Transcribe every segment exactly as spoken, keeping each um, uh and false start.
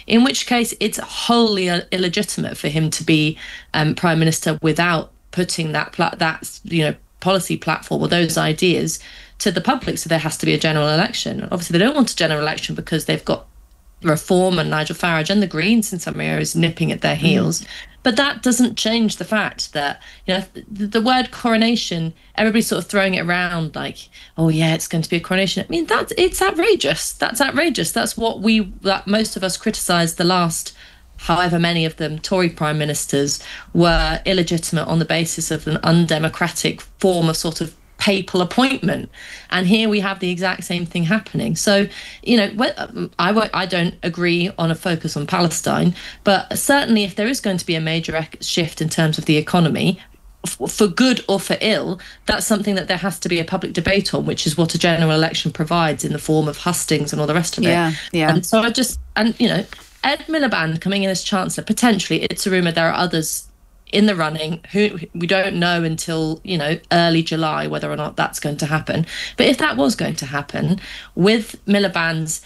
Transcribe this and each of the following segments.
in which case it's wholly illegitimate for him to be um, prime minister without putting that pla- that you know policy platform or those ideas to the public. So there has to be a general election. Obviously, they don't want a general election because they've got Reform and Nigel Farage and the Greens in some areas nipping at their heels. Mm. But that doesn't change the fact that, you know, the, the word coronation, everybody's sort of throwing it around like, oh yeah, it's going to be a coronation. I mean, that's it's outrageous. That's outrageous. That's what we, that most of us criticised the last, however many of them, Tory prime ministers were illegitimate on the basis of an undemocratic form of sort of papal appointment, and here we have the exact same thing happening. So, you know, I won't, I don't agree on a focus on Palestine, but certainly if there is going to be a major shift in terms of the economy, for good or for ill, that's something that there has to be a public debate on, which is what a general election provides in the form of hustings and all the rest of it. Yeah, yeah. And so I just, and you know, Ed Miliband coming in as Chancellor, potentially, it's a rumour there are others in the running who we don't know until, you know, early July whether or not that's going to happen. But if that was going to happen, with Miliband's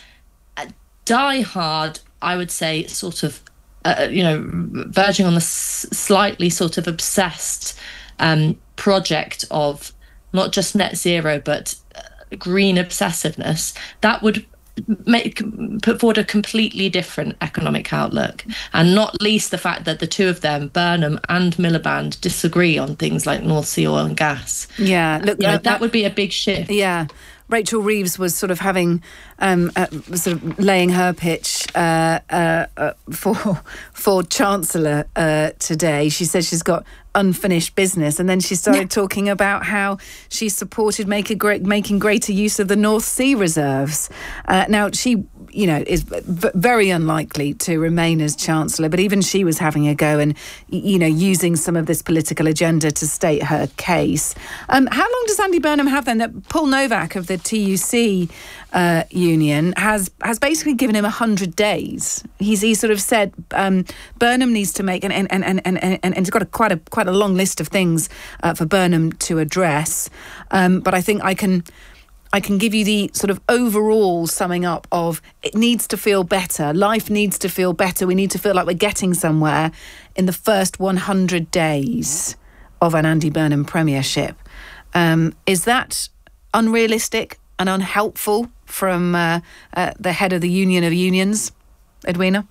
die-hard, I would say, sort of, uh, you know, verging on the s- slightly sort of obsessed um, project of not just net zero, but uh, green obsessiveness, that would make put forward a completely different economic outlook, and not least the fact that the two of them, Burnham and Miliband, disagree on things like North Sea oil and gas. Yeah, look, you know, uh, that, that would be a big shift. Yeah. Rachel Reeves was sort of having, um, uh, sort of laying her pitch uh, uh, uh, for for Chancellor uh, today. She said she's got unfinished business, and then she started yeah. talking about how she supported make a great, making greater use of the North Sea reserves. Uh, now, she, you know, is v- very unlikely to remain as Chancellor, but even she was having a go and, you know, using some of this political agenda to state her case. Um, how long does Andy Burnham have then? That Paul Novak of the T U C uh, union has has basically given him a hundred days. He's he sort of said um, Burnham needs to make and and and and and, and it's got a quite a quite a long list of things uh, for Burnham to address. Um, but I think I can. I can give you the sort of overall summing up of it needs to feel better. Life needs to feel better. We need to feel like we're getting somewhere in the first one hundred days of an Andy Burnham premiership. Um, is that unrealistic and unhelpful from uh, uh, the head of the Union of Unions, Edwina?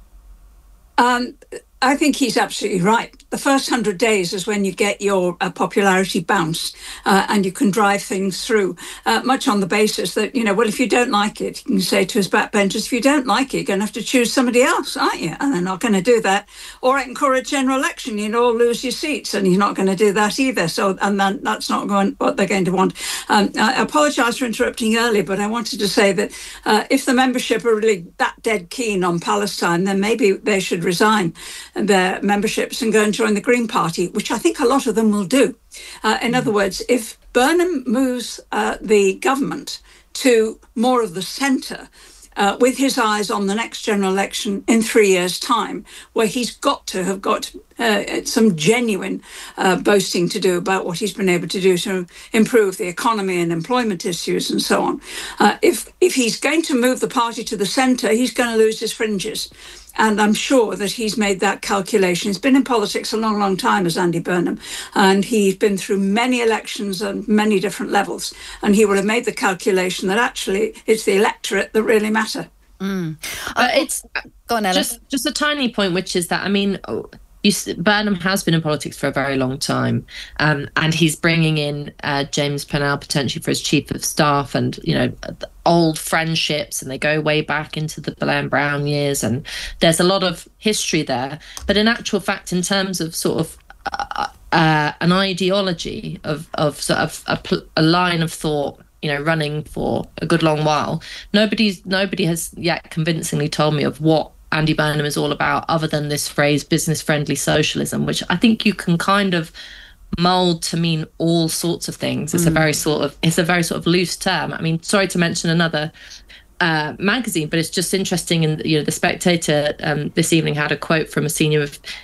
Um, I think he's absolutely right. The first hundred days is when you get your uh, popularity bounce uh, and you can drive things through, uh, much on the basis that, you know, well, if you don't like it, you can say to his backbenchers, if you don't like it, you're going to have to choose somebody else, aren't you? And they're not going to do that. Or encourage general election, you'd all lose your seats, and he's not going to do that either. So, and then that's not going what they're going to want. Um, I apologise for interrupting earlier, but I wanted to say that uh, if the membership are really that dead keen on Palestine, then maybe they should resign their memberships and go and join the Green Party, which I think a lot of them will do. Uh, in mm. other words, if Burnham moves uh, the government to more of the centre, uh, with his eyes on the next general election in three years' time, where he's got to have got uh, some genuine uh, boasting to do about what he's been able to do to improve the economy and employment issues and so on. Uh, if if he's going to move the party to the centre, he's going to lose his fringes. And I'm sure that he's made that calculation. He's been in politics a long, long time as Andy Burnham, and he's been through many elections on many different levels. And he will have made the calculation that actually it's the electorate that really matter. Mm. But it's Go on, Ella. just just a tiny point, which is that, I mean, you, Burnham has been in politics for a very long time, um, and he's bringing in uh, James Pennell potentially for his chief of staff, and, you know, old friendships, and they go way back into the Blair and Brown years, and there's a lot of history there. But in actual fact, in terms of sort of uh, uh, an ideology of of sort of a, a line of thought, you know, running for a good long while, nobody's nobody has yet convincingly told me of what Andy Burnham is all about, other than this phrase business-friendly socialism, which I think you can kind of mold to mean all sorts of things. It's mm. a very sort of it's a very sort of loose term. I mean, sorry to mention another uh, magazine, but it's just interesting. And, you know, the Spectator um, this evening had a quote from a senior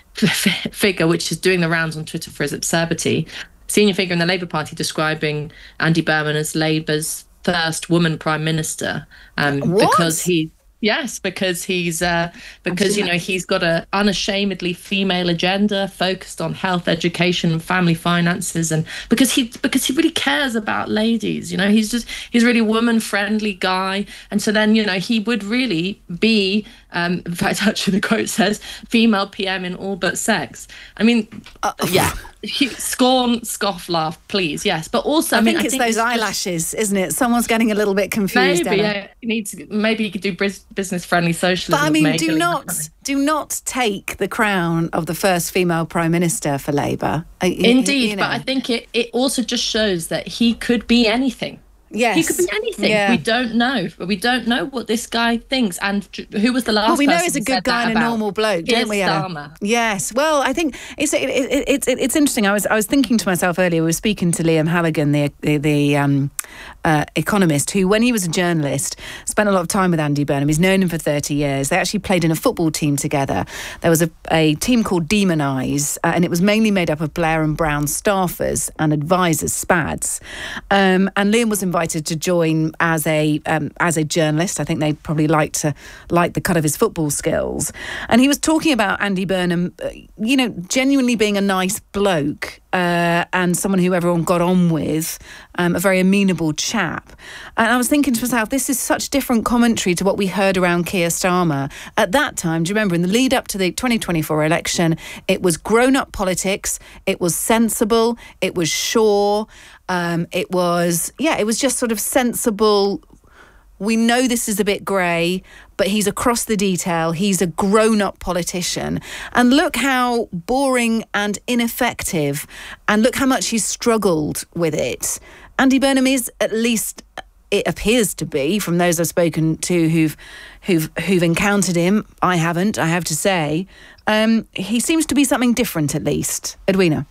figure, which is doing the rounds on Twitter for his absurdity. Senior figure in the Labour Party describing Andy Burnham as Labour's first woman prime minister, um, because he. Yes, because he's uh, because you know he's got a unashamedly female agenda focused on health, education, and family finances, and because he because he really cares about ladies. You know, he's just he's a really woman friendly guy, and so then you know he would really be. Um, in fact, actually, the quote says, "Female P M in all but sex." I mean, uh, yeah, he, scorn, scoff, laugh, please, yes, but also I, I mean, think I it's think those it's eyelashes, just, isn't it? Someone's getting a little bit confused. Maybe yeah, you need to. Maybe you could do business friendly socialism. But I mean, do not do not take the crown of the first female prime minister for Labour. Indeed, you know. But I think it it also just shows that he could be anything. Yes. He could be anything. Yeah. We don't know. But we don't know what this guy thinks. And who was the last Well, we know person he's a who good said guy that and a about? normal bloke, Keir don't we, Ella? Starmer. Yes. Well, I think it's it, it, it's it's interesting. I was I was thinking to myself earlier. We were speaking to Liam Halligan, the the, the um, uh, economist, who, when he was a journalist, spent a lot of time with Andy Burnham. He's known him for thirty years. They actually played in a football team together. There was a, a team called Demon Eyes, uh, and it was mainly made up of Blair and Brown staffers and advisors, SPADs. Um, and Liam was invited to join as a um, as a journalist. I think they probably liked to like the cut of his football skills. And he was talking about Andy Burnham, uh, you know, genuinely being a nice bloke uh, and someone who everyone got on with, um, a very amenable chap. And I was thinking to myself, this is such different commentary to what we heard around Keir Starmer at that time. Do you remember in the lead up to the twenty twenty-four election, it was grown-up politics, it was sensible, it was sure. Um, it was, yeah, it was just sort of sensible. We know this is a bit grey, but he's across the detail. He's a grown-up politician. And look how boring and ineffective, and look how much he's struggled with it. Andy Burnham is, at least it appears to be, from those I've spoken to who've who've who've encountered him. I haven't, I have to say. Um, he seems to be something different, at least. Edwina?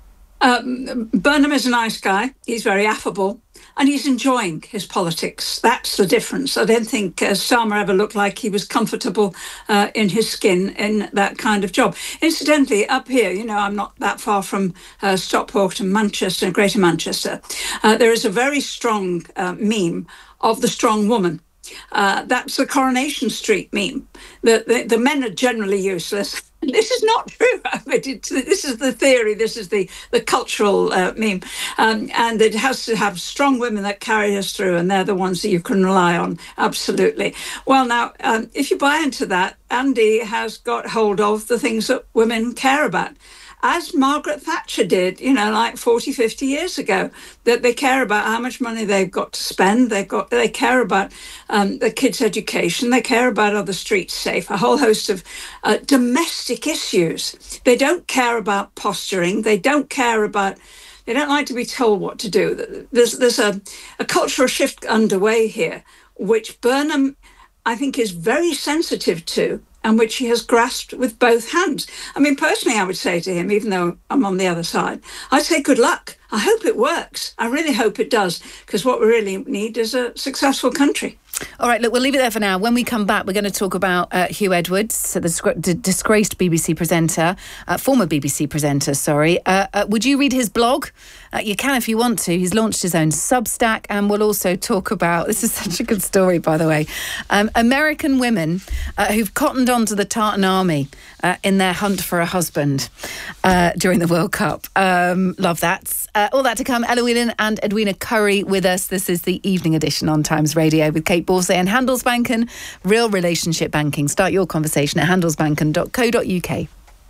Um, Burnham is a nice guy. He's very affable and he's enjoying his politics. That's the difference. I don't think uh, Starmer ever looked like he was comfortable uh, in his skin in that kind of job. Incidentally, up here, you know, I'm not that far from uh, Stockport and Manchester and Greater Manchester. Uh, there is a very strong uh, meme of the strong woman. Uh, that's the Coronation Street meme. The, the, the men are generally useless. This is not true. It's, this is the theory. This is the, the cultural uh, meme. Um, and it has to have strong women that carry us through, and they're the ones that you can rely on. Absolutely. Well, now, um, if you buy into that, Andy has got hold of the things that women care about, as Margaret Thatcher did, you know, like forty, fifty years ago, that they care about how much money they've got to spend. They've got, they care about um, the kids' education. They care about are the streets safe, a whole host of uh, domestic issues. They don't care about posturing. They don't care about, they don't like to be told what to do. There's, there's a, a cultural shift underway here, which Burnham, I think, is very sensitive to, and which he has grasped with both hands. I mean, personally, I would say to him, even though I'm on the other side, I'd say good luck. I hope it works. I really hope it does, because what we really need is a successful country. All right, look, we'll leave it there for now. When we come back, we're going to talk about uh, Hugh Edwards, the disgra- d- disgraced B B C presenter, uh, former B B C presenter, sorry. Uh, uh, would you read his blog? Uh, you can if you want to. He's launched his own Substack, and we'll also talk about, this is such a good story, by the way, um, American women uh, who've cottoned on to the Tartan Army uh, in their hunt for a husband uh, during the World Cup. Um, love that. Uh, all that to come. Ella Whelan and Edwina Curry with us. This is the evening edition on Times Radio with Kate Borsay and Handelsbanken, real relationship banking. Start your conversation at handelsbanken dot co dot uk.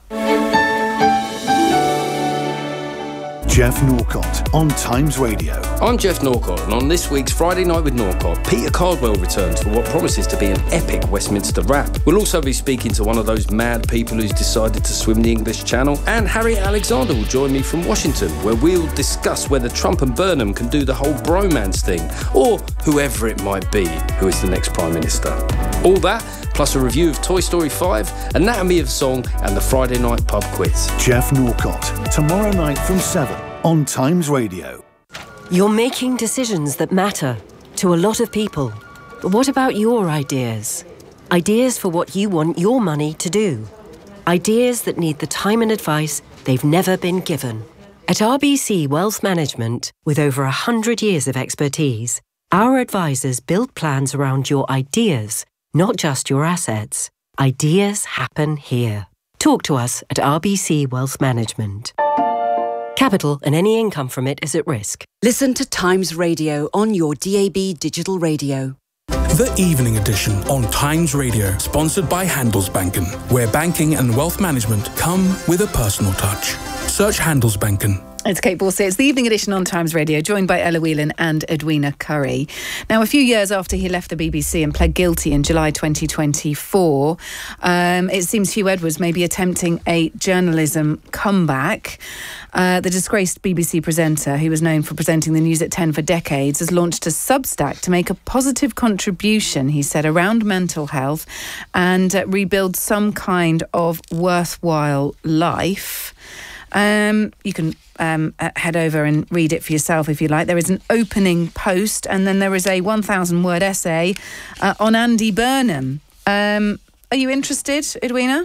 Jeff Norcott on Times Radio. I'm Jeff Norcott, and on this week's Friday Night with Norcott, Peter Cardwell returns for what promises to be an epic Westminster rap. We'll also be speaking to one of those mad people who's decided to swim the English Channel, and Harriet Alexander will join me from Washington, where we'll discuss whether Trump and Burnham can do the whole bromance thing, or whoever it might be who is the next Prime Minister. All that, plus a review of Toy Story five, Anatomy of Song, and the Friday Night Pub Quiz. Jeff Norcott, tomorrow night from seven on Times Radio. You're making decisions that matter to a lot of people. But what about your ideas? Ideas for what you want your money to do. Ideas that need the time and advice they've never been given. At R B C Wealth Management, with over one hundred years of expertise, our advisors build plans around your ideas not just your assets. Ideas happen here. Talk to us at R B C Wealth Management. Capital and any income from it is at risk. Listen to Times Radio on your D A B digital radio. The Evening Edition on Times Radio, sponsored by Handelsbanken, where banking and wealth management come with a personal touch. Search Handelsbanken. It's Kate Borsey. It's the Evening Edition on Times Radio, joined by Ella Whelan and Edwina Currie. Now, a few years after he left the B B C and pled guilty in July twenty twenty-four, um, it seems Hugh Edwards may be attempting a journalism comeback. Uh, the disgraced B B C presenter, who was known for presenting the news at ten for decades, has launched a Substack to make a positive contribution, he said, around mental health and uh, rebuild some kind of worthwhile life. Um, you can um, uh, head over and read it for yourself if you like. There is an opening post, and then there is a one thousand word essay uh, on Andy Burnham. Um, are you interested, Edwina?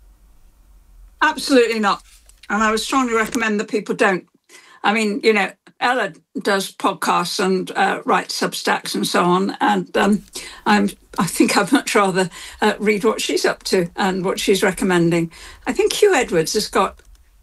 Absolutely not. And I would strongly recommend that people don't. I mean, you know, Ella does podcasts and uh, writes Substacks and so on, and um, I'm. I think I'd much rather uh, read what she's up to and what she's recommending. I think Hugh Edwards has got,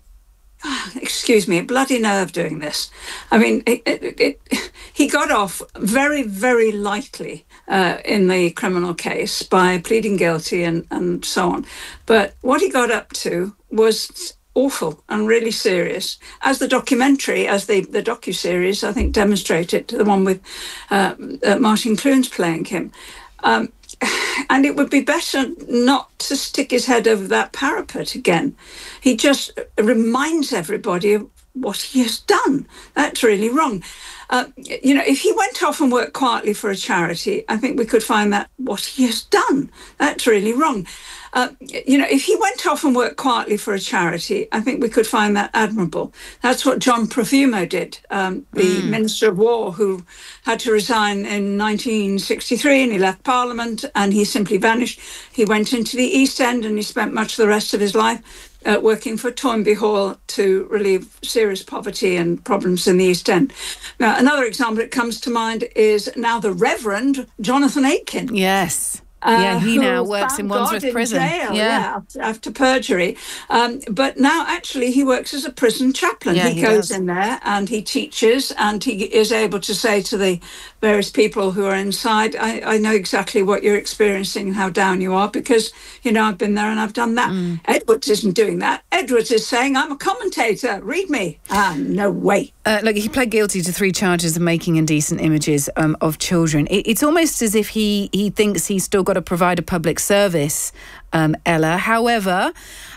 excuse me, a bloody nerve doing this. I mean, it, it, it, he got off very, very lightly uh, in the criminal case by pleading guilty and, and so on. But what he got up to was awful and really serious, as the documentary, as the, the docu-series, I think, demonstrated, the one with uh, uh, Martin Clunes playing him. Um, and it would be better not to stick his head over that parapet again. He just reminds everybody of what he has done. That's really wrong. Uh, you know, if he went off and worked quietly for a charity, I think we could find that what he has done. That's really wrong. Uh, you know, if he went off and worked quietly for a charity, I think we could find that admirable. That's what John Profumo did, um, the mm. Minister of War, who had to resign in nineteen sixty-three, and he left Parliament and he simply vanished. He went into the East End and he spent much of the rest of his life Uh, working for Toynbee Hall to relieve serious poverty and problems in the East End. Now, another example that comes to mind is now the Reverend Jonathan Aitken. Yes. Uh, yeah, he now works in Wandsworth God in Prison. Jail, yeah. yeah, after perjury. Um, but now, actually, he works as a prison chaplain. Yeah, he, he goes does. in there and he teaches, and he is able to say to the various people who are inside, I, I know exactly what you're experiencing and how down you are, because, you know, I've been there and I've done that. Mm. Edwards isn't doing that. Edwards is saying, I'm a commentator, read me. Ah, no way. Uh, look, he pled guilty to three charges of making indecent images um, of children. It, it's almost as if he, he thinks he's still got to provide a public service, um, Ella. However,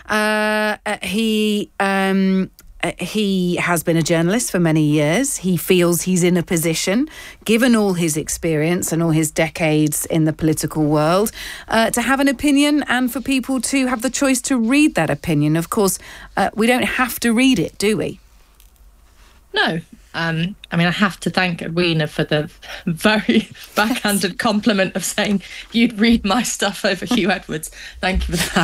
uh, uh, he um, uh, he has been a journalist for many years. He feels he's in a position, given all his experience and all his decades in the political world, uh, to have an opinion and for people to have the choice to read that opinion. Of course, uh, we don't have to read it, do we? No. Um, I mean, I have to thank Edwina for the very backhanded compliment of saying you'd read my stuff over Hugh Edwards. Thank you for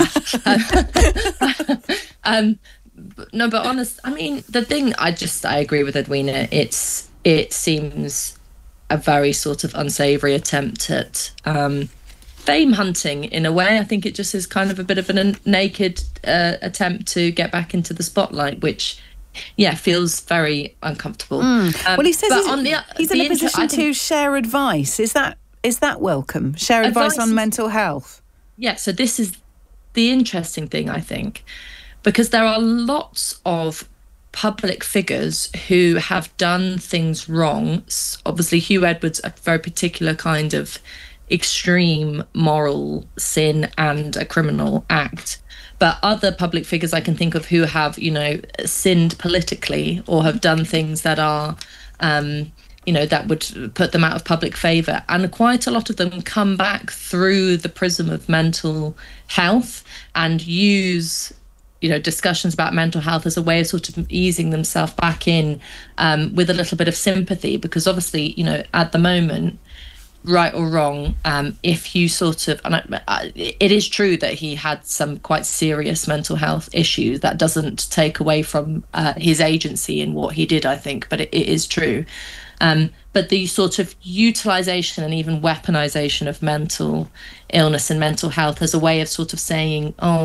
that. um, no, but honest, I mean, the thing, I just, I agree with Edwina. It's, it seems a very sort of unsavoury attempt at um, fame hunting in a way. I think it just is kind of a bit of a naked uh, attempt to get back into the spotlight, which yeah, feels very uncomfortable. Mm. Um, well, he says he's, on the, he's the in a inter- position think, to share advice. Is that is that welcome? Share advice, advice on is, mental health? Yeah, so this is the interesting thing, I think, because there are lots of public figures who have done things wrong. Obviously, Hugh Edwards, a very particular kind of extreme moral sin and a criminal act. But other public figures I can think of who have, you know, sinned politically or have done things that are, um, you know, that would put them out of public favour. And quite a lot of them come back through the prism of mental health and use, you know, discussions about mental health as a way of sort of easing themselves back in um, with a little bit of sympathy. Because obviously, you know, at the moment, right or wrong, um, if you sort of, and I, I, it is true that he had some quite serious mental health issues. That doesn't take away from uh, his agency in what he did, I think, but it, it is true. Um, but the sort of utilization and even weaponization of mental illness and mental health as a way of sort of saying, oh,